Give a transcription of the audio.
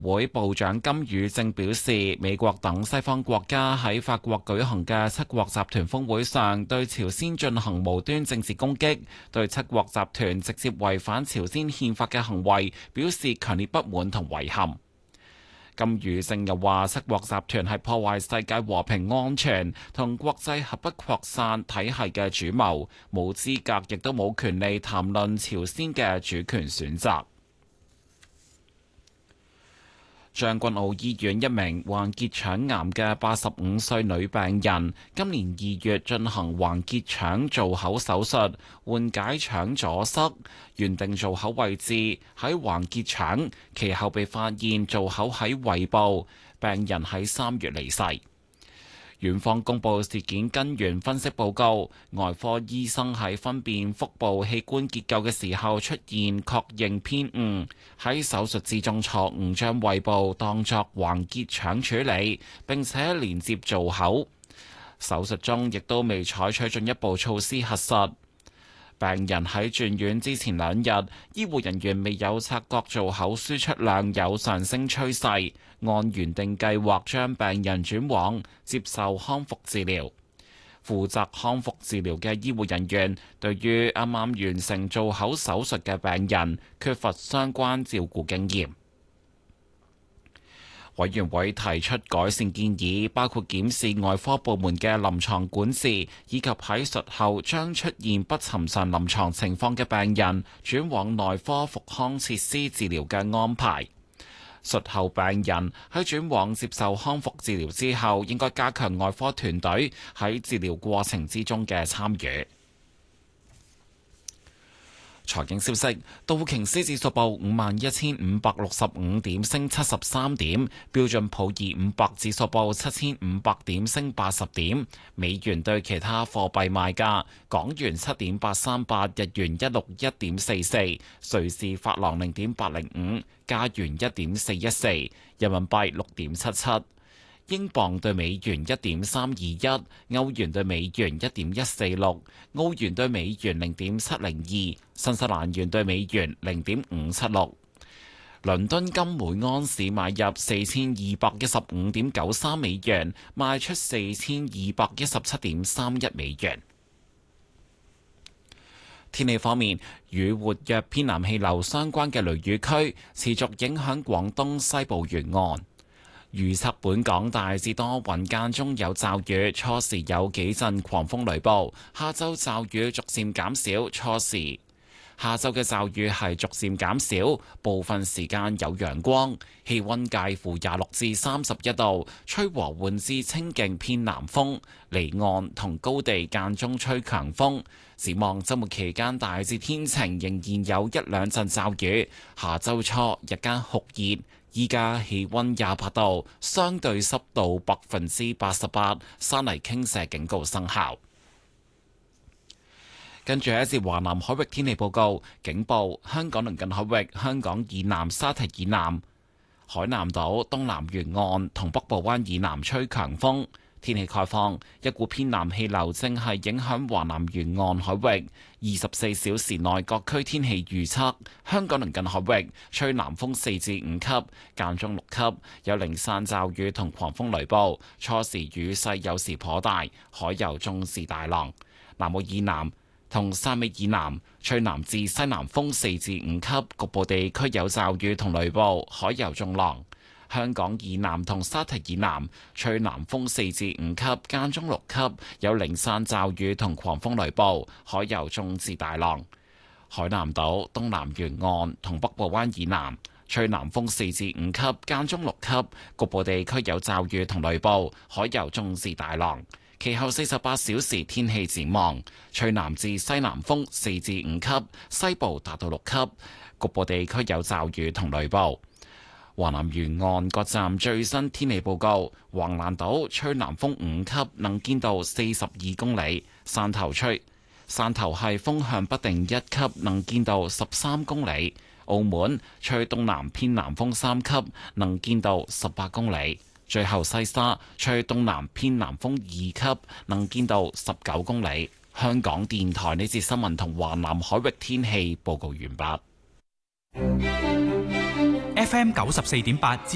會部長金與正表示，美國等西方國家喺法國舉行嘅七國集團峰會上，對朝鮮進行無端政治攻擊，對七國集團直接違反朝鮮憲法嘅行為表示強烈不滿同遺憾。金與正又話，七國集團係破壞世界和平安全同國際核不擴散體系嘅主謀，冇資格亦都冇權利談論朝鮮嘅主權選擇。將軍澳醫院一名患結腸癌嘅85歲女病人，今年2月進行橫結腸造口手術，緩解腸阻塞。原定造口位置喺橫結腸，其後被發現造口喺胃部，病人喺3月離世。院方公布事件根源分析報告，外科醫生喺分辨腹部器官結構嘅時候出現確認偏誤，喺手術之中錯誤將胃部當作橫結腸處理，並且連接造口。手術中亦都未採取進一步措施核實。病人喺轉院之前2日，醫護人員未有察覺造口輸出量有上升趨勢，按原定計劃將病人轉往接受康復治療。負責康復治療嘅醫護人員對於啱啱完成造口手術嘅病人缺乏相關照顧經驗。委員會提出改善建議，包括檢視外科部門嘅臨床管治，以及喺術後將出現不尋常臨床情況嘅病人轉往內科復康設施治療嘅安排。術後病人喺轉往接受康復治療之後，應該加強外科團隊喺治療過程之中嘅參與。財經消息，道瓊斯指數報51,565點，升73點；標準普爾500指數報7,500點，升80點。美元對其他貨幣賣價：港元7.838，日元161.44，瑞士法郎0.805，加元1.414，人民幣6.77。英鎊對美元1.321，歐元對美元1.146，澳元對美元0.702，新西蘭元對美元0.576。倫敦金每盎司買入4215.93美元，賣出4217.31美元。天氣方面，與活躍偏南氣流相關嘅雷雨區持續影響廣東西部沿岸。預測本港大致多雲，間中有驟雨，初時有幾陣狂風雷暴。下晝驟雨逐漸減少，下晝嘅驟雨係逐漸減少，部分時間有陽光，氣溫介乎26至31度，吹和緩至清勁偏南風，離岸同高地間中吹強風。展望週末期間大致天晴，仍然有一兩陣驟雨。下週初日間酷熱。依家氣溫28度，相對濕度88%，山泥傾瀉警告生效。跟住係一節華南海域天氣報告，警報：香港鄰近海域、香港以南沙堤以南、海南島東南沿岸同北部灣以南吹強風。天氣概況，一股偏南氣流正係影響華南沿岸海域。24小時內各區天氣預測：香港鄰近海域吹南風4至5級，間中6級，有零散驟雨同狂風雷暴。初時雨勢有時頗大，海有中至大浪。南澳以南同汕尾以南吹南至西南風4至5級，局部地區有驟雨同雷暴，海有中浪。香港以南同沙堤以南吹南風4至5級，間中6級，有零散驟雨同狂風雷暴，海有中至大浪。海南島東南沿岸同北部灣以南吹南風4至5級，間中6級，局部地區有驟雨同雷暴，海有中至大浪。其後48小時天氣展望，吹南至西南風4至5級，西部達到6級，局部地區有驟雨同雷暴。華南沿岸各站最新天氣報告：橫瀾島吹南風5級，能見度42公里；汕頭係風向不定1級，能見度13公里；澳門吹東南偏南風3級，能見度18公里；最後西沙吹東南偏南風2級，能見度19公里。香港電台呢節新聞同華南海域天氣報告完畢。 FM 94.8。